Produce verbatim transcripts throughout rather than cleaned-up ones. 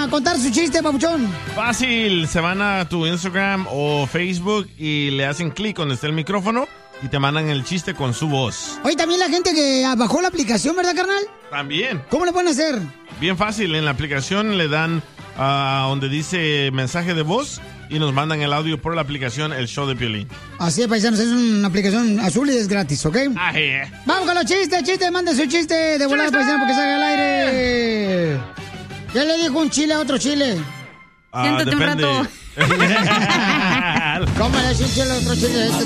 a contar su chiste, papuchón? Fácil, se van a tu Instagram o Facebook y le hacen clic donde está el micrófono y te mandan el chiste con su voz. Oye, también la gente que bajó la aplicación, ¿verdad, carnal? También. ¿Cómo le pueden hacer? Bien fácil, en la aplicación le dan a uh, donde dice mensaje de voz y nos mandan el audio por la aplicación El Show de Piolín. Así es, paisanos, es una aplicación azul y es gratis, ¿ok? Ah, yeah. Vamos con los chistes, chistes, manden su chiste de volada, paisano, porque salga al aire. ¿Qué le dijo un chile a otro chile? Uh, Siéntate depende. un rato. ¿Cómo le dice un chile a otro chile? Este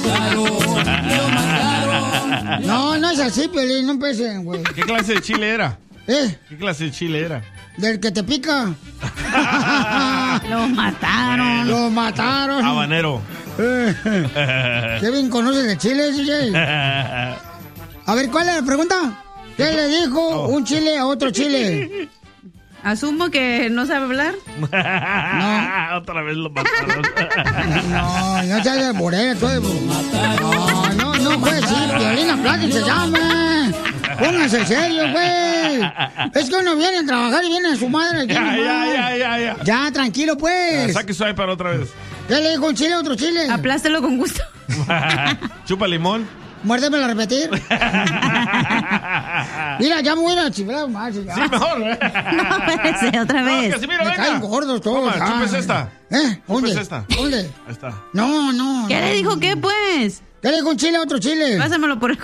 no, no es así, Piolín, no empecen, güey. ¿Qué clase de chile era? ¿Eh? ¿Qué clase de chile era? Del que te pica. Lo mataron. Lo mataron. Habanero. ¿Qué bien conoces de chile, D J? A ver, ¿cuál es la pregunta? ¿Qué le dijo oh. un chile a otro chile? Asumo que no sabe hablar. No. Otra vez lo mataron. No, no se hace borera. No, no, no fue así. Piolín, Plata se llama. Pónganse serio, güey. Es que uno viene a trabajar y viene a su madre. Ya, ya, ya, ya, ya. Ya, tranquilo, pues. Saque su iPad otra vez. ¿Qué le dijo un chile a otro chile? Aplástelo con gusto. Chupa limón. Muérdemelo a repetir. Mira, ya me voy a chiflar más. Sí, mejor. No, espérese, otra vez. No, Casimiro, me venga. caen gordos todos. Toma, chupes esta. ¿Eh? ¿Dónde? Chupes esta. ¿Dónde? Ahí está. No, no. ¿Qué no. le dijo qué, pues? ¿Qué le dijo un chile a otro chile? Pásamelo por el...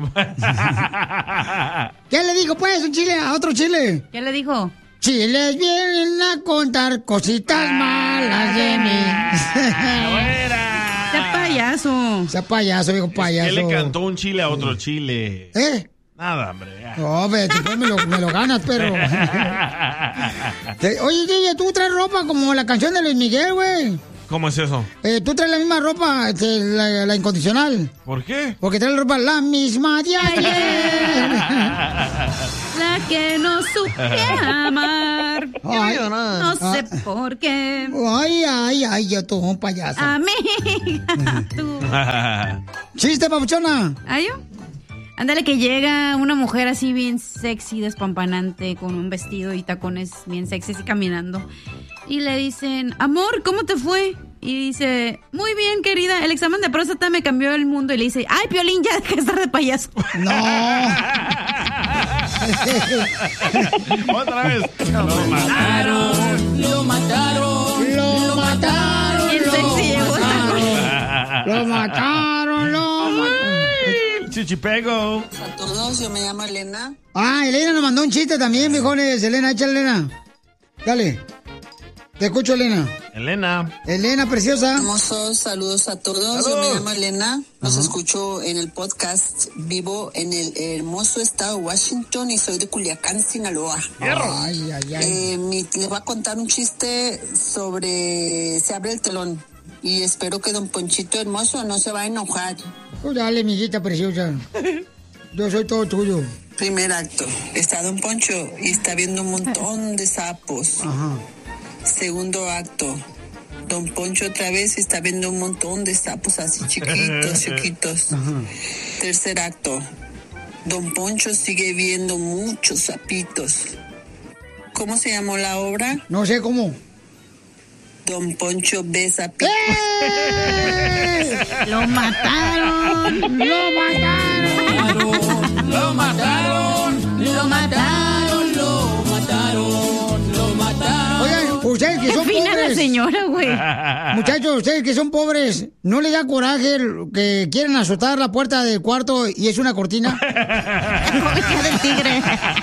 ¿Qué le dijo, pues, un chile a otro chile? ¿Qué le dijo? Chiles vienen a contar cositas malas de mí. ¡Sea payaso! Sea payaso, viejo payaso. ¿Qué le cantó un chile a otro chile? ¿Eh? Nada, hombre. Ya. No, ve, después me lo, me lo ganas, pero... Oye, Gigi, tú traes ropa como la canción de Luis Miguel, güey. ¿Cómo es eso? Eh, tú traes la misma ropa, este, la, la incondicional. ¿Por qué? Porque traes la ropa la misma de ayer. La que no supe amar. Ay, no no sé ah, por qué. Ay, ay, ay, yo tú, un payaso. Amiga, tú. Chiste, papuchona. ¿Ay, yo? Ándale, que llega una mujer así bien sexy, despampanante, con un vestido y tacones bien sexy y caminando. Y le dicen, amor, ¿cómo te fue? Y dice, muy bien, querida, el examen de próstata me cambió el mundo. Y le dice, ay, Piolín, ya deja de estar de payaso. No. Otra vez. Lo mataron, lo mataron, lo mataron. Bien sexy llegó. Lo mataron, lo mataron. Chichipego. A todos, yo me llamo Elena. Ah, Elena nos mandó un chiste también, viejones. Elena, échale, Elena. Dale. Te escucho, Elena. Elena. Elena, preciosa. Hermosos saludos a todos. Saludos. Yo me llamo Elena. Los uh-huh. escucho en el podcast. Vivo en el hermoso estado de Washington y soy de Culiacán, Sinaloa. Ay, ay, ay. Eh, mi, les voy a contar un chiste sobre... Se abre el telón. Y espero que don Ponchito hermoso no se va a enojar. Pues dale, mijita preciosa. Yo soy todo tuyo. Primer acto. Está don Poncho y está viendo un montón de sapos. Ajá. Segundo acto. Don Poncho otra vez está viendo un montón de sapos así chiquitos, chiquitos. Ajá. Tercer acto. Don Poncho sigue viendo muchos sapitos. ¿Cómo se llamó la obra? No sé cómo. Don Poncho ve sapitos. ¡Eh! ¡Lo mataron! ¡Lo mataron! ¡Lo mataron! ¡Lo mataron! ¡Lo mataron! ¡Lo mataron! Oigan, ustedes que son Qué fina pobres. La señora, güey. Muchachos, ustedes que son pobres, ¿no les da coraje que quieren azotar la puerta del cuarto y es una cortina? Cobija del tigre.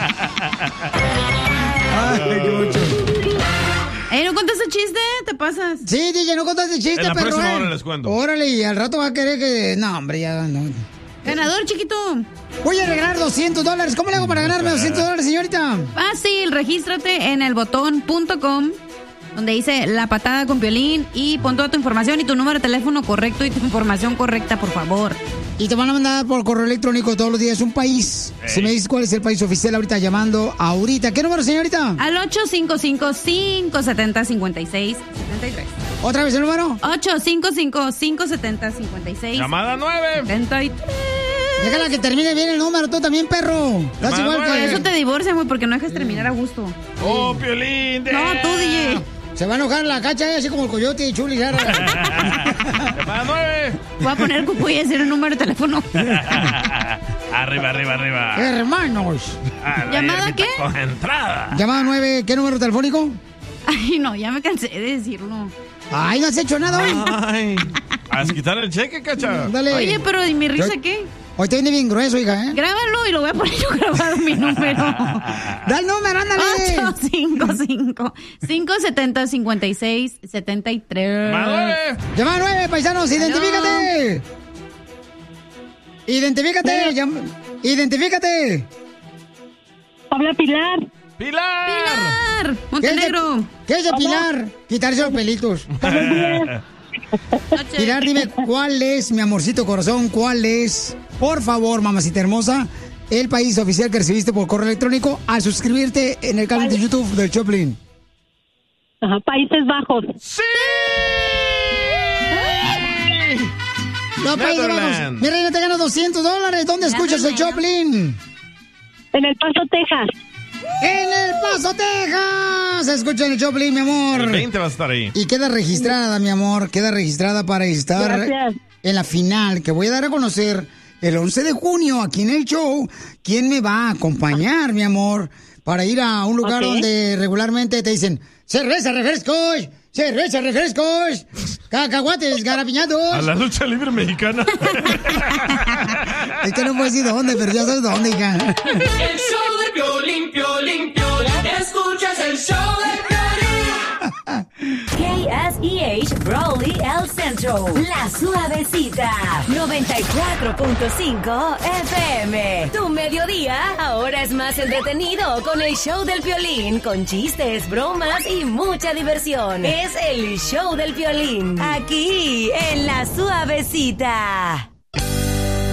Ay, qué mucho. Eh, ¿no contaste chiste? ¿Te pasas? Sí, D J, no contaste chiste, en la perro. próxima eh. hora les cuento. Órale, y al rato va a querer que... No, hombre, ya no. Ganador, chiquito. Voy a regalar doscientos dólares. ¿Cómo le hago para ganarme doscientos dólares, señorita? Fácil, regístrate en el botón punto com, donde dice La Patada con Piolín, y pon toda tu información y tu número de teléfono correcto y tu información correcta, por favor. Y te van a mandar por correo electrónico todos los días un país. Hey. Si me dices cuál es el país oficial ahorita llamando ahorita. ¿Qué número, señorita? Al ocho cinco cinco, cinco siete cero, cinco seis siete tres. ¿Otra vez el número? ocho cinco cinco, cinco siete cero, cinco seis. Llamada nueve. setenta y tres. Déjala que termine bien el número, tú también, perro. Estás igual Por que... eso te divorcian, güey, porque no dejas terminar a gusto. ¡Oh, Piolín! No, tú, D J. Se va a enojar la cacha, así como el coyote y Chuli. ¡Llamada nueve! Voy a poner cupo y decir el número de teléfono. Arriba, arriba, arriba. Hermanos. A la ¿Llamada hierbita qué? Con entrada. Llamada nueve, ¿qué número telefónico? Ay, no, ya me cansé de decirlo. Ay, no has hecho nada hoy. Ay, ¿vas a quitar el cheque, cacha? Dale. Oye, pero ¿y mi risa Yo- qué? Hoy te viene bien grueso, hija, ¿eh? Grábalo y lo voy a poner yo grabado mi número. Da el número, ándale. ocho cinco cinco, cinco siete cero, cinco seis siete tres. ¡Llamada nueve! Llamada nueve, paisanos, identifícate. Identifícate. llam- Identifícate. Habla Pilar. ¡Pilar! Pilar, ¿Qué es de- Montenegro. ¿Qué es de Pilar? Quitarse los pelitos. Noche. Pilar, dime, ¿cuál es, mi amorcito corazón? ¿Cuál es, por favor, mamacita hermosa, el país oficial que recibiste por correo electrónico al suscribirte en el canal de YouTube del Choplin? Ajá, Países Bajos. ¡Sí! Los Países Bajos. Netherlands. Mi reina, te gana doscientos dólares. ¿Dónde escuchas el Choplin? En El Paso, Texas. En El Paso, Texas. Escucha el Choplin, mi amor. El veinte va a estar ahí. Y queda registrada, mi amor, queda registrada para estar Gracias. en la final que voy a dar a conocer el once de junio aquí en el show. ¿Quién me va a acompañar, mi amor? Para ir a un lugar Ok. donde regularmente te dicen cerveza, refrescos, cerveza, refrescos, cacahuates, garapiñados. A la lucha libre mexicana. Es que no puedo decir dónde, pero ya sabes dónde, hija. El show de Piolín, Piolín, Piolín. Escuchas el show de Piolín. K S E H Brawley El Centro, La Suavecita, noventa y cuatro punto cinco F M. Tu mediodía ahora es más entretenido con el show del Piolín, con chistes, bromas y mucha diversión. Es el show del Piolín, aquí en La Suavecita.